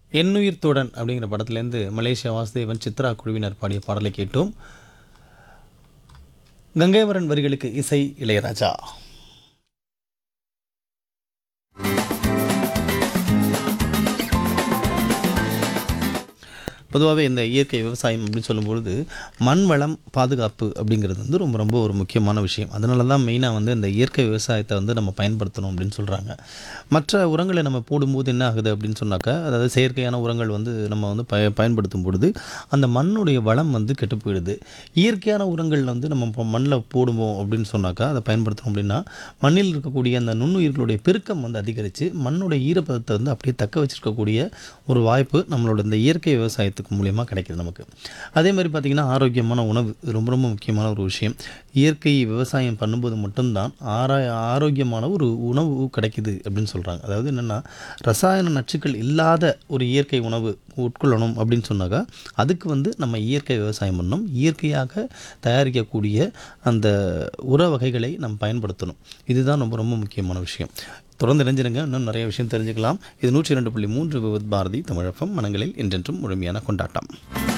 எண்ணுயிர் தோழன் அப்படிங்கிற படத்துலேருந்து மலேசியா வாசுதேவன் சித்ரா குழுவினர் பாடிய பாடலை கேட்டோம். கங்கைவரன் வரிகளுக்கு இசை இளையராஜா. பொதுவாகவே இந்த இயற்கை விவசாயம் அப்படின்னு சொல்லும்பொழுது மண் வளம் பாதுகாப்பு அப்படிங்கிறது வந்து ரொம்ப ரொம்ப ஒரு முக்கியமான விஷயம். அதனால தான் மெயினாக வந்து இந்த இயற்கை விவசாயத்தை வந்து நம்ம பயன்படுத்தணும் அப்படின்னு சொல்கிறாங்க. மற்ற உரங்களை நம்ம போடும்போது என்ன ஆகுது அப்படின்னு சொன்னாக்கா, அதாவது செயற்கையான உரங்கள் வந்து நம்ம வந்து பயன்படுத்தும் பொழுது அந்த மண்ணுடைய வளம் வந்து கெட்டு போயிடுது. இயற்கையான உரங்கள் வந்து நம்ம இப்போ மண்ணில் போடுவோம் அப்படின்னு சொன்னாக்கா, அதை பயன்படுத்தணும் அப்படின்னா மண்ணில் இருக்கக்கூடிய அந்த நுண்ணுயிர்களுடைய பெருக்கம் வந்து அதிகரித்து மண்ணுடைய ஈரப்பதத்தை வந்து அப்படியே தக்க வச்சிருக்கக்கூடிய ஒரு வாய்ப்பு நம்மளோட இந்த இயற்கை விவசாயத்துக்கு மூலியமாக கிடைக்குது நமக்கு. அதே மாதிரி பார்த்திங்கன்னா ஆரோக்கியமான உணவு ரொம்ப ரொம்ப முக்கியமான ஒரு விஷயம். இயற்கை விவசாயம் பண்ணும்போது மட்டும்தான் ஆரோக்கியமான ஒரு உணவு கிடைக்குது அப்படின்னு சொல்கிறாங்க. அதாவது என்னென்னா, ரசாயன நச்சுக்கள் இல்லாத ஒரு இயற்கை உணவு உட்கொள்ளணும் அப்படின்னு சொன்னாக்கா, அதுக்கு வந்து நம்ம இயற்கை விவசாயம் பண்ணணும். இயற்கையாக தயாரிக்கக்கூடிய அந்த உர வகைகளை நம்ம பயன்படுத்தணும். இதுதான் ரொம்ப ரொம்ப முக்கியமான விஷயம். தொடர்ந்து இணைஞ்சிருங்க, இன்னும் நிறைய விஷயம் தெரிஞ்சுக்கலாம். இது 102.3 விவித் பாரதி தமிழகம், மனங்களில் என்றென்றும் முழுமையான கொண்டாட்டம்.